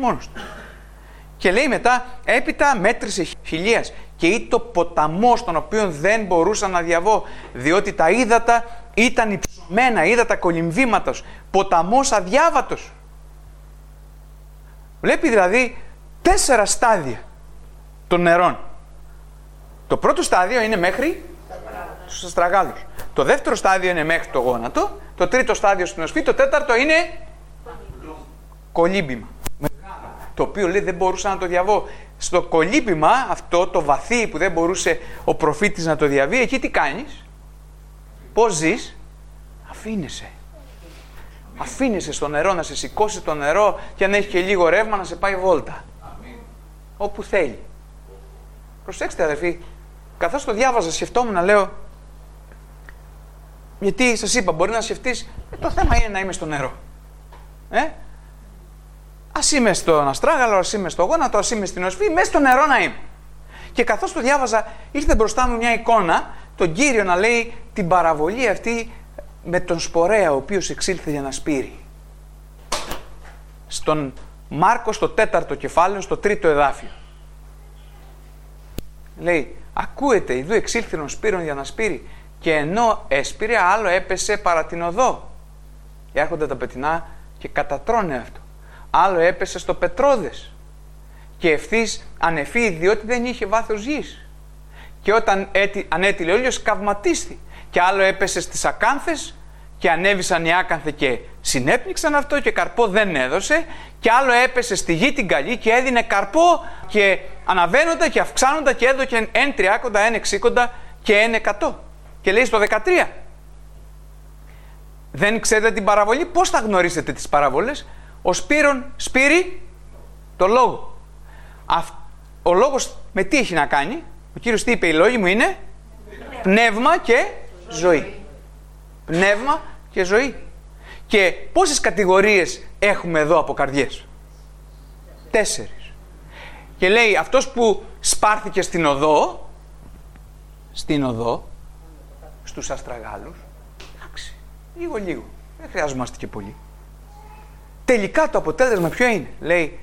μόνος του. Και λέει μετά, έπειτα μέτρησε χιλίας και ήτο ποταμός τον οποίον δεν μπορούσα να διαβώ, διότι τα ύδατα ήταν υψωμένα, ύδατα κολυμβήματος, ποταμός αδιάβατος. Βλέπει δηλαδή 4 στάδια των νερών. Το πρώτο στάδιο είναι μέχρι στους αστραγάλους. Το δεύτερο στάδιο είναι μέχρι το γόνατο. Το τρίτο στάδιο στην οσφή. Το τέταρτο είναι κολύμπημα. Το οποίο λέει δεν μπορούσα να το διαβώ. Στο κολύμπημα αυτό το βαθύ που δεν μπορούσε ο προφήτης να το διαβεί, εκεί τι κάνεις? Πώς ζεις? Αφήνεσαι. Αφήνεσαι στο νερό να σε σηκώσει το νερό και αν έχει και λίγο ρεύμα να σε πάει βόλτα. Όπου θέλει. Προσέξτε αδερφοί, καθώς το διάβαζα σκεφτόμουν, λέω, γιατί σας είπα, μπορεί να σκεφτείς, το θέμα είναι να είμαι στο νερό. Ας είμαι στον αστράγαλο, ας είμαι στο γόνατο, ας είμαι στην οσφή, μέσα στο νερό να είμαι. Και καθώς το διάβαζα, ήρθε μπροστά μου μια εικόνα, τον Κύριο να λέει την παραβολή αυτή με τον σπορέα, ο οποίος εξήλθε για να σπείρει. Στον Μάρκο, στο 4ο κεφάλαιο, στο 3ο εδάφιο. Λέει, ακούετε, ιδού εξήλθεν ο σπείρων για να σπείρει, και ενώ έσπηρε, άλλο έπεσε παρά την οδό. Έρχονται τα πετεινά και κατατρώνε αυτό. Άλλο έπεσε στο πετρόδες και ευθύς ανεφεί, διότι δεν είχε βάθος γης. Και όταν ανέτειλε ο ήλιος, καυματίστη. Και άλλο έπεσε στις ακάνθες και ανέβησαν οι άκανθε και συνέπνιξαν αυτό και καρπό δεν έδωσε. Και άλλο έπεσε στη γη την καλή και έδινε καρπό και αναβαίνοντα και αυξάνοντα και έδωκε 1 30, 1 60 και 1 100. Και λέει στο 13, δεν ξέρετε την παραβολή? Πώς θα γνωρίσετε τις παραβολές? Ο σπείρον σπείρει το λόγο. Ο λόγος με τι έχει να κάνει? Ο Κύριος τι είπε? Οι λόγοι μου είναι πνεύμα και ζωή. Πνεύμα και ζωή. Και πόσες κατηγορίες έχουμε εδώ από καρδιές? 4. Και λέει αυτός που σπάρθηκε στην οδό, στους αστραγάλους, εντάξει, λίγο, δεν χρειάζομαστε και πολύ. Τελικά το αποτέλεσμα ποιο είναι? Λέει,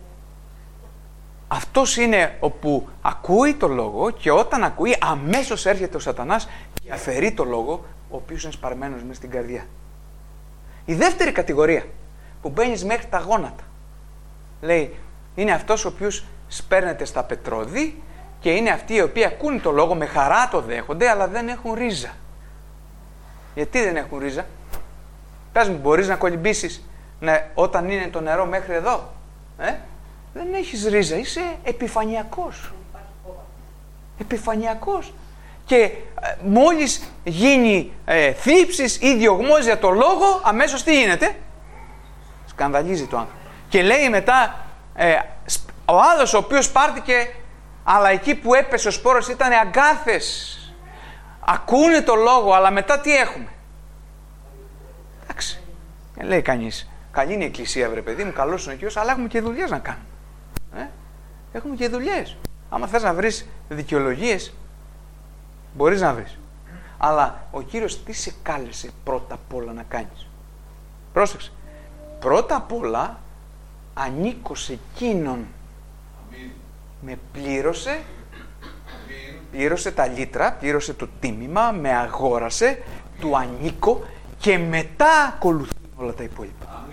αυτός είναι όπου ακούει το λόγο και όταν ακούει αμέσως έρχεται ο σατανάς και αφαιρεί το λόγο, ο οποίος είναι σπαρμένος μέσα στην καρδιά. Η δεύτερη κατηγορία που μπαίνεις μέχρι τα γόνατα, λέει, είναι αυτός ο οποίος σπέρνεται στα πετρώδη και είναι αυτοί οι οποίοι ακούν το λόγο, με χαρά το δέχονται, αλλά δεν έχουν ρίζα. Γιατί δεν έχουν ρίζα? Πες μου, μπορείς να κολυμπήσεις όταν είναι το νερό μέχρι εδώ? Δεν έχεις ρίζα, είσαι επιφανειακός. Επιφανειακός. Και μόλις γίνει θλίψης ή διωγμός για το λόγο, αμέσως τι γίνεται? Σκανδαλίζει το άνθρωπο. Και λέει μετά, ο άλλος ο οποίος πάρτηκε, αλλά εκεί που έπεσε ο σπόρος ήταν αγκάθες. Ακούνε το λόγο, αλλά μετά τι έχουμε? Εντάξει, λέει κανείς, καλή είναι η εκκλησία βρε παιδί μου, καλός είναι ο Κύριος, αλλά έχουμε και δουλειές να κάνουμε. Έχουμε και δουλειές. Άμα θες να βρεις δικαιολογίες, μπορείς να βρεις. Αλλά ο Κύριος τι σε κάλεσε πρώτα απ' όλα να κάνεις? Πρόσεξε. Πρώτα απ' όλα ανήκω σε εκείνον. Με πλήρωσε, πλήρωσε τα λίτρα, πλήρωσε το τίμημα, με αγόρασε, του ανήκω και μετά ακολουθούν όλα τα υπόλοιπα.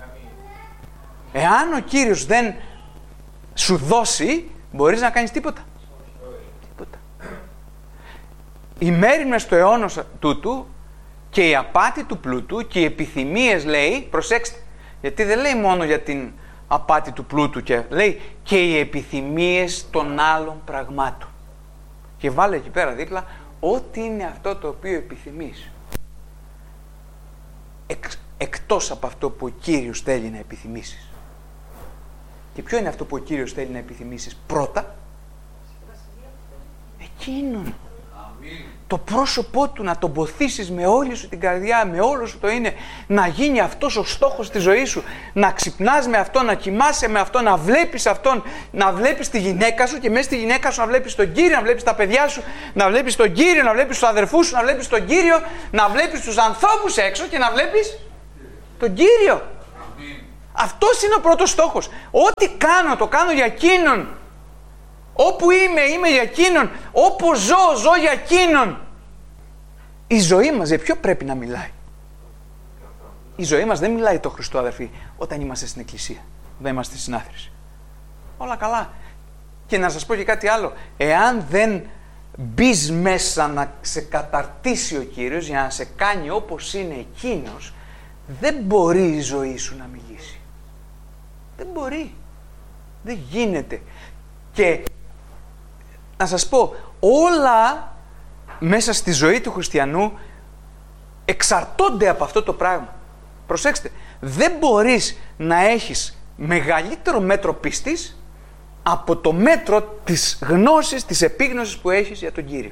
Εάν ο Κύριος δεν σου δώσει, μπορείς να κάνεις τίποτα. Τίποτα. Η μέριμνα στο αιώνα τούτου και η απάτη του πλούτου και οι επιθυμίες, λέει, προσέξτε, γιατί δεν λέει μόνο για την απάτη του πλούτου, και λέει και οι επιθυμίες των άλλων πραγμάτων. Και βάλε εκεί πέρα δίπλα, ό,τι είναι αυτό το οποίο επιθυμείς. Εκτός από αυτό που ο Κύριος θέλει να επιθυμήσεις. Και ποιο είναι αυτό που ο Κύριος θέλει να επιθυμήσεις πρώτα? Εκείνον. Το πρόσωπό του να τον ποθήσεις με όλη σου την καρδιά, με όλο σου το είναι, να γίνει αυτός ο στόχος της ζωής σου, να ξυπνάς με αυτόν, να κοιμάσαι με αυτόν, να βλέπεις αυτόν, να βλέπεις τη γυναίκα σου και μέσα στη γυναίκα σου να βλέπεις τον Κύριο, να βλέπεις τα παιδιά σου, να βλέπεις τον Κύριο, να βλέπεις τους αδερφούς σου, να βλέπεις τον Κύριο, να βλέπεις τους ανθρώπους έξω και να βλέπεις τον Κύριο. Αυτός είναι ο πρώτος στόχος. Ό,τι κάνω, το κάνω για εκείνον. Όπου είμαι, είμαι για εκείνον. Όπου ζω, ζω για εκείνον. Η ζωή μας για ποιο πρέπει να μιλάει? Η ζωή μας δεν μιλάει το Χριστό, αδερφοί, όταν είμαστε στην εκκλησία, όταν είμαστε στη συνάθρηση. Όλα καλά. Και να σας πω και κάτι άλλο. Εάν δεν μπεις μέσα να σε καταρτήσει ο Κύριος για να σε κάνει όπως είναι εκείνος, δεν μπορεί η ζωή σου να μιλήσει. Δεν μπορεί. Δεν γίνεται. Και να σας πω, όλα μέσα στη ζωή του χριστιανού εξαρτώνται από αυτό το πράγμα. Προσέξτε, δεν μπορείς να έχεις μεγαλύτερο μέτρο πίστης από το μέτρο της γνώσης, της επίγνωσης που έχεις για τον Κύριο.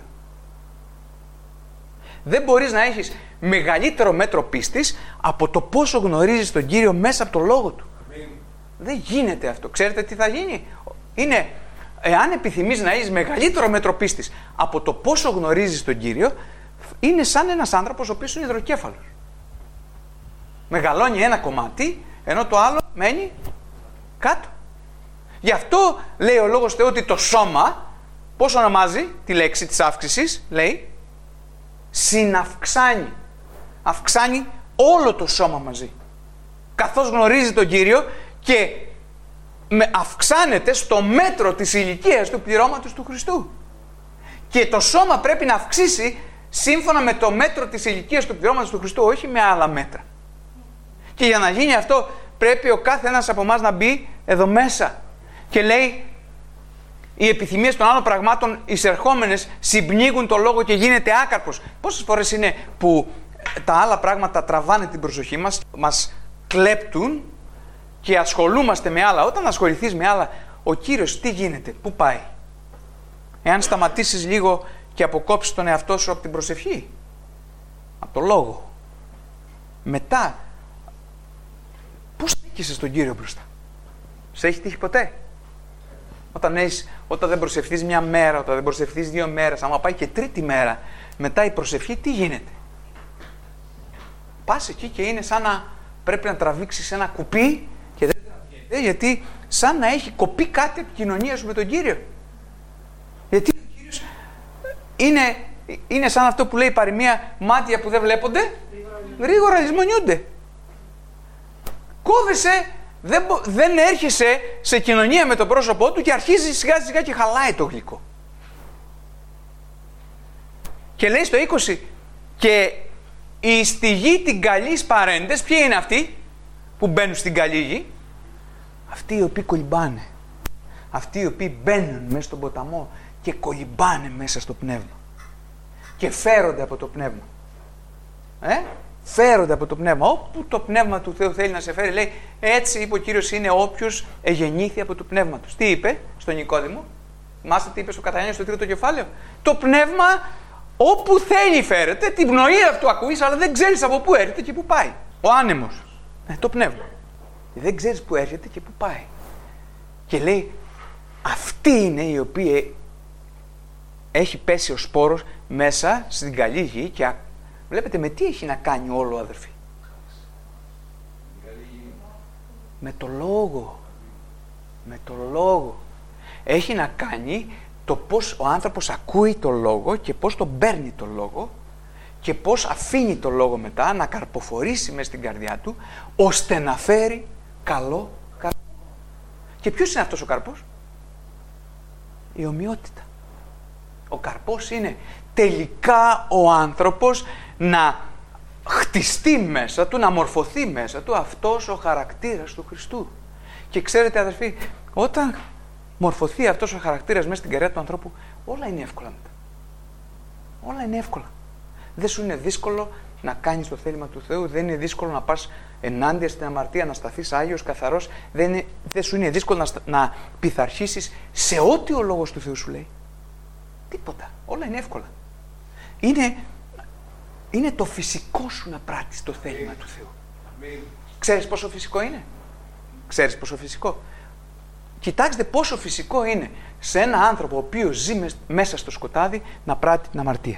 Δεν μπορείς να έχεις μεγαλύτερο μέτρο πίστης από το πόσο γνωρίζεις τον Κύριο μέσα από το Λόγο Του. Δεν γίνεται αυτό. Ξέρετε τι θα γίνει? Είναι, εάν επιθυμείς να έχεις μεγαλύτερο μέτρο πίστης από το πόσο γνωρίζεις τον Κύριο, είναι σαν ένας άνθρωπος ο οποίος είναι υδροκέφαλος. Μεγαλώνει ένα κομμάτι, ενώ το άλλο μένει κάτω. Γι' αυτό λέει ο Λόγος Θεού ότι το σώμα, πώς ονομάζει τη λέξη της αύξησης? Λέει συναυξάνει. Αυξάνει όλο το σώμα μαζί. Καθώς γνωρίζει τον Κύριο και αυξάνεται στο μέτρο της ηλικίας του πληρώματος του Χριστού. Και το σώμα πρέπει να αυξήσει σύμφωνα με το μέτρο της ηλικίας του πληρώματος του Χριστού, όχι με άλλα μέτρα. Και για να γίνει αυτό πρέπει ο κάθε ένας από εμάς να μπει εδώ μέσα. Και λέει, οι επιθυμίες των άλλων πραγμάτων εισερχόμενες συμπνίγουν το λόγο και γίνεται άκαρπος. Πόσες φορές είναι που τα άλλα πράγματα τραβάνε την προσοχή μας, μας κλέπτουν και ασχολούμαστε με άλλα. Όταν ασχοληθείς με άλλα, ο Κύριος τι γίνεται, πού πάει? Εάν σταματήσεις λίγο και αποκόψεις τον εαυτό σου από την προσευχή, από το λόγο, μετά πώς στέκεσαι στον Κύριο μπροστά? Σε έχει τύχει ποτέ? Όταν δεν προσευχθείς μια μέρα, όταν δεν προσευχθείς 2 μέρες, άμα πάει και 3η μέρα μετά η προσευχή, τι γίνεται? Πας εκεί και είναι σαν να πρέπει να τραβήξεις ένα κουπί και δεν τραβιέται, γιατί σαν να έχει κοπεί κάτι από την κοινωνία σου με τον Κύριο. Γιατί ο Κύριος είναι σαν αυτό που λέει η παροιμία, μάτια που δεν βλέπονται, γρήγορα λησμονιούνται. Κόβεσαι, δεν έρχεσαι σε κοινωνία με το πρόσωπό του και αρχίζει σιγά σιγά και χαλάει το γλυκό. Και λέει στο 20, και στη γη την καλής παρέντες, ποιοι είναι αυτοί που μπαίνουν στην καλή γη? Αυτοί οι οποίοι κολυμπάνε. Αυτοί οι οποίοι μπαίνουν μέσα στον ποταμό και κολυμπάνε μέσα στο πνεύμα. Και φέρονται από το πνεύμα. Φέρονται από το πνεύμα. Όπου το πνεύμα του Θεού θέλει να σε φέρει, λέει, έτσι είπε ο Κύριος, είναι όποιος εγεννήθη από το πνεύμα του. Τι είπε στον Νικόδημο? Θυμάστε τι είπε στο Κατανιώτη στο 3ο κεφάλαιο? Το πνεύμα όπου θέλει φέρεται, την πνοή αυτού ακούεις, αλλά δεν ξέρεις από πού έρχεται και πού πάει. Ο άνεμος. Το πνεύμα. Δεν ξέρεις πού έρχεται και πού πάει. Και λέει, αυτή είναι η οποία έχει πέσει ο σπόρος μέσα στην καλή γη και βλέπετε με τι έχει να κάνει όλο, αδερφοί? Με το λόγο. Με το λόγο. Έχει να κάνει το πώς ο άνθρωπος ακούει το λόγο και πώς τον παίρνει το λόγο και πώς αφήνει το λόγο μετά να καρποφορήσει μες στην καρδιά του ώστε να φέρει καλό καρπό. Και ποιος είναι αυτός ο καρπός? Η ομοιότητα. Ο καρπός είναι τελικά ο άνθρωπος να χτιστεί μέσα του, να μορφωθεί μέσα του αυτός ο χαρακτήρας του Χριστού. Και ξέρετε, αδερφοί, όταν μορφωθεί αυτός ο χαρακτήρας μέσα στην καρδιά του ανθρώπου, όλα είναι εύκολα μετά. Όλα είναι εύκολα. Δεν σου είναι δύσκολο να κάνεις το θέλημα του Θεού, δεν είναι δύσκολο να πας ενάντια στην αμαρτία, να σταθείς άγιος, καθαρός, δεν σου είναι δύσκολο να πειθαρχήσεις σε ό,τι ο Λόγος του Θεού σου λέει. Τίποτα. Όλα είναι εύκολα. Είναι το φυσικό σου να πράττεις το θέλημα του Θεού. Ξέρεις πόσο φυσικό είναι? Ξέρεις πόσο φυσικό? Κοιτάξτε πόσο φυσικό είναι σε ένα άνθρωπο ο οποίος ζει μέσα στο σκοτάδι να πράττει την αμαρτία.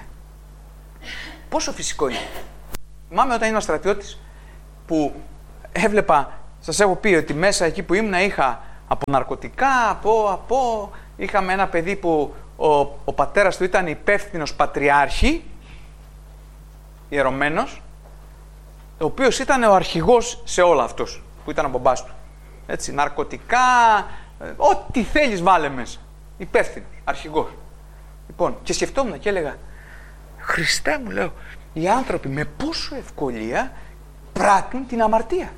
Πόσο φυσικό είναι. Θυμάμαι όταν ήμουν στρατιώτης που έβλεπα Σας έχω πει ότι μέσα εκεί που ήμουν είχα από ναρκωτικά, είχαμε ένα παιδί που ο πατέρας του ήταν υπεύθυνος πατριάρχη, ιερωμένος, ο οποίος ήταν ο αρχηγός σε όλα αυτούς που ήταν ο μπαμπάς του. Έτσι, ναρκωτικά, ό,τι θέλεις βάλε μέσα. Υπεύθυνος, αρχηγός. Λοιπόν, και σκεφτόμουν και έλεγα, Χριστέ μου, λέω, οι άνθρωποι με πόσο ευκολία πράττουν την αμαρτία.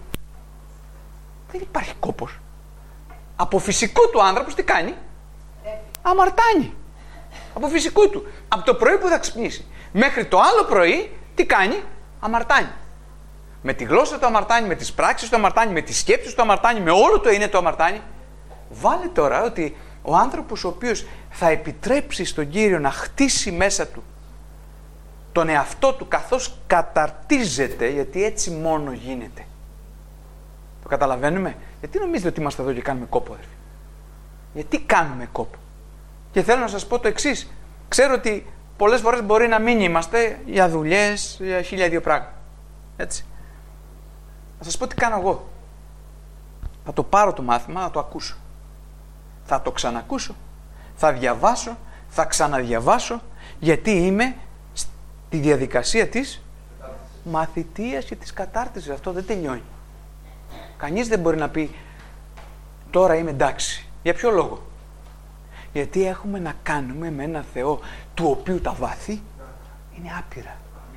Δεν υπάρχει κόπος. Από φυσικό του άνθρωπος τι κάνει? Αμαρτάνει. Από φυσικό του. Από το πρωί που θα ξυπνήσει μέχρι το άλλο πρωί τι κάνει? Αμαρτάνει. Με τη γλώσσα του αμαρτάνει, με τις πράξεις του αμαρτάνει, με τις σκέψεις του αμαρτάνει, με όλο το είναι το αμαρτάνει. Βάλε τώρα ότι ο άνθρωπος ο οποίος θα επιτρέψει στον Κύριο να χτίσει μέσα του τον εαυτό του καθώς καταρτίζεται, γιατί έτσι μόνο γίνεται. Το καταλαβαίνουμε? Γιατί νομίζετε ότι είμαστε εδώ και κάνουμε κόπο, αδερφοί? Γιατί κάνουμε κόπο? Και θέλω να σας πω το εξής. Ξέρω ότι πολλές φορές μπορεί να μην είμαστε για δουλειές, για 1002 πράγματα. Έτσι. Θα σας πω τι κάνω εγώ. Θα το πάρω το μάθημα, θα το ακούσω. Θα το ξανακούσω. Θα διαβάσω, θα ξαναδιαβάσω, γιατί είμαι στη διαδικασία της μαθητείας και της κατάρτισης. Αυτό δεν τελειώνει. Κανείς δεν μπορεί να πει τώρα είμαι εντάξει. Για ποιο λόγο? Γιατί έχουμε να κάνουμε με ένα Θεό του οποίου τα βάθη είναι άπειρα.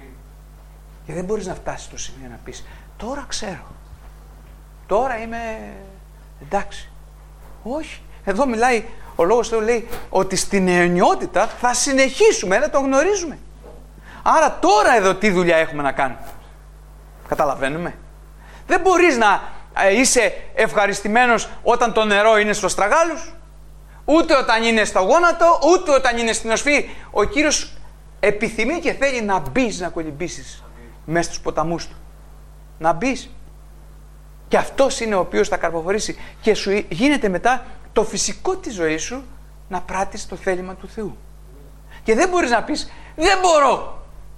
Και δεν μπορείς να φτάσεις στο σημείο να πεις τώρα ξέρω. Τώρα είμαι εντάξει. Όχι. Εδώ μιλάει, ο Λόγος Θεού λέει ότι στην αιωνιότητα θα συνεχίσουμε να τον γνωρίζουμε. Άρα τώρα εδώ τι δουλειά έχουμε να κάνουμε? Καταλαβαίνουμε? Δεν μπορείς να είσαι ευχαριστημένος όταν το νερό είναι στο στραγάλους, ούτε όταν είναι στο γόνατο, ούτε όταν είναι στην οσφή. Ο Κύριος επιθυμεί και θέλει να μπεις, να κολυμπήσεις μέσα στους ποταμούς του. Να μπεις. Και αυτός είναι ο οποίος θα καρποφορήσει και σου γίνεται μετά το φυσικό της ζωής σου να πράττεις το θέλημα του Θεού. Και δεν μπορείς να πεις δεν μπορώ.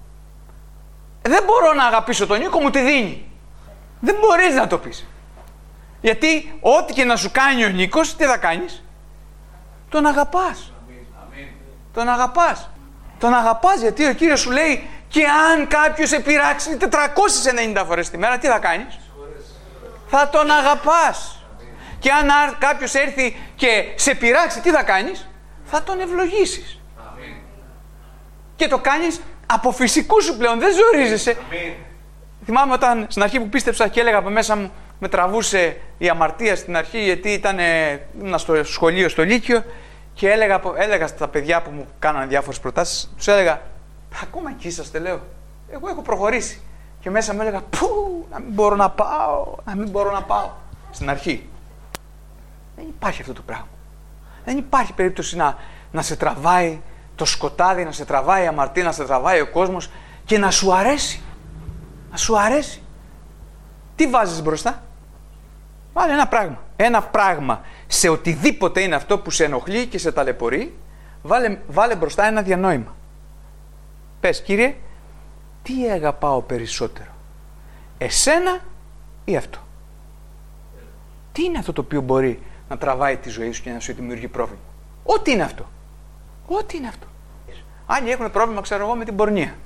Δεν μπορώ να αγαπήσω τον Νίκο, μου τη δίνει. Δεν μπορείς να το πεις. Γιατί ό,τι και να σου κάνει ο Νίκος, τι θα κάνεις? Τον αγαπάς. Τον αγαπάς. Τον αγαπάς γιατί ο Κύριος σου λέει και αν κάποιος επειράξει 490 φορές τη μέρα, τι θα κάνεις? Θα τον αγαπάς. Και αν κάποιος έρθει και σε πειράξει, τι θα κάνεις? Θα τον ευλογήσεις. Και το κάνεις από φυσικού σου πλέον, δεν ζορίζεσαι. Θυμάμαι όταν στην αρχή που πίστεψα και έλεγα από μέσα μου, με τραβούσε η αμαρτία στην αρχή, γιατί ήμουν στο σχολείο, στο Λύκειο, και έλεγα στα παιδιά που μου κάνανε διάφορες προτάσεις, τους έλεγα, ακόμα εκεί είσαστε, λέω. Εγώ έχω προχωρήσει. Και μέσα μου έλεγα, πού, να μην μπορώ να πάω, να μην μπορώ να πάω. Στην αρχή. Δεν υπάρχει αυτό το πράγμα. Δεν υπάρχει περίπτωση να σε τραβάει το σκοτάδι, να σε τραβάει η αμαρτία, να σε τραβάει ο κόσμος και να σου αρέσει. Να σου αρέσει. Τι βάζεις μπροστά? Βάλε ένα πράγμα. Ένα πράγμα. Σε οτιδήποτε είναι αυτό που σε ενοχλεί και σε ταλαιπωρεί, βάλε μπροστά ένα διανόημα. Πες, Κύριε, τι αγαπάω περισσότερο? Εσένα ή αυτό? Τι είναι αυτό το οποίο μπορεί να τραβάει τη ζωή σου και να σου δημιουργεί πρόβλημα? Ό,τι είναι αυτό. Ό,τι είναι αυτό. Άλλοι έχουν πρόβλημα, ξέρω εγώ, με την πορνεία.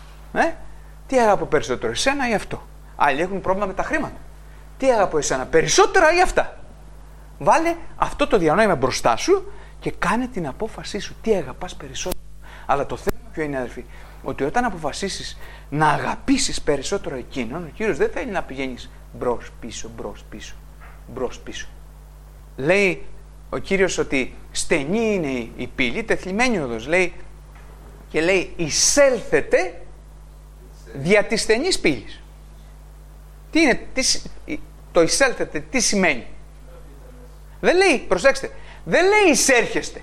Τι αγαπώ περισσότερο, εσένα ή αυτό? Άλλοι έχουν πρόβλημα με τα χρήματα. Τι αγαπώ, εσένα περισσότερα ή αυτά? Βάλε αυτό το διανόημα μπροστά σου και κάνε την απόφασή σου. Τι αγαπάς περισσότερο? Αλλά το θέμα ποιο είναι, αδελφοί? Ότι όταν αποφασίσεις να αγαπήσεις περισσότερο εκείνον, ο Κύριος δεν θέλει να πηγαίνεις μπρος πίσω, μπρος πίσω, μπρος πίσω. Λέει ο Κύριος ότι στενή είναι η πύλη, τεθλιμμένη οδός, λέει, και λέει εισέλθετε δια της στενής πύλης. Τι είναι, το εισέλθετε, τι σημαίνει? Δεν λέει, προσέξτε, δεν λέει εισέρχεστε.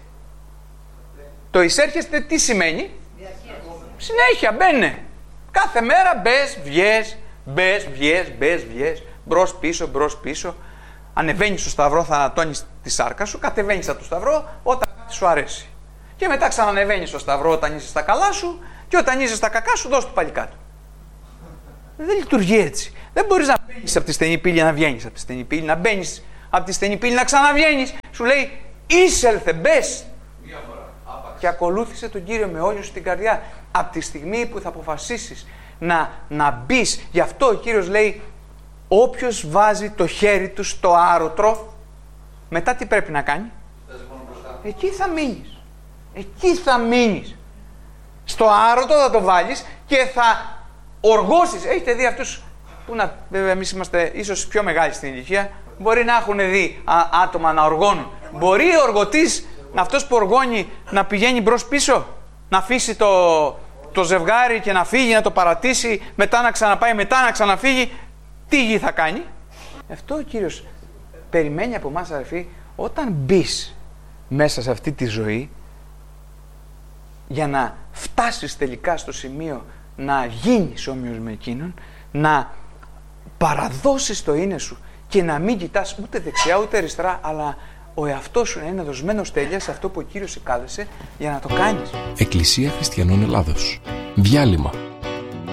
Το εισέρχεστε τι σημαίνει? Συνέχεια μπαίνε. Κάθε μέρα μπες, βγες, μπες, βγες, μπες, βγες, μπρος πίσω, μπρος πίσω. Ανεβαίνεις στο σταυρό, θα ανατώνεις τη σάρκα σου, κατεβαίνεις από το σταυρό όταν σου αρέσει. Και μετά ξανανεβαίνεις στο σταυρό όταν είσαι στα καλά σου και όταν είσαι στα κακά σου δώσ' του πάλι κάτω. Δεν λειτουργεί έτσι. Δεν μπορείς να μπαίνεις από τη στενή πύλη να βγαίνεις από τη στενή πύλη, να μπαίνεις από τη στενή πύλη να ξαναβγαίνεις. Σου λέει είσελθε, μπες και ακολούθησε τον Κύριο με όλη σου την καρδιά. Από τη στιγμή που θα αποφασίσεις να μπεις, γι' αυτό ο Κύριος λέει όποιος βάζει το χέρι του στο άρωτρο, μετά τι πρέπει να κάνει? Εκεί θα μείνεις. Εκεί θα μείνεις. Στο άρωτο θα το βάλεις και θα οργώσεις. Έχετε δει αυτούς που βέβαια εμείς είμαστε ίσως πιο μεγάλοι στην ηλικία, μπορεί να έχουν δει άτομα να οργώνουν. Μπορεί ο οργωτής, αυτός που οργώνει, να πηγαίνει μπρος πίσω, να αφήσει το ζευγάρι και να φύγει, να το παρατήσει, μετά να ξαναπάει, μετά να ξαναφύγει. Τι γη θα κάνει? Αυτό ο Κύριος περιμένει από εμάς, αδερφοί, όταν μπεις μέσα σε αυτή τη ζωή, για να φτάσεις τελικά στο σημείο να γίνεις όμοιος με εκείνον, να παραδώσεις το είναι σου και να μην κοιτάς ούτε δεξιά ούτε αριστερά, αλλά ο εαυτός σου να είναι δοσμένος τέλεια σε αυτό που ο Κύριος σε κάλεσε για να το κάνεις. Εκκλησία Χριστιανών Ελλάδος. Διάλειμμα.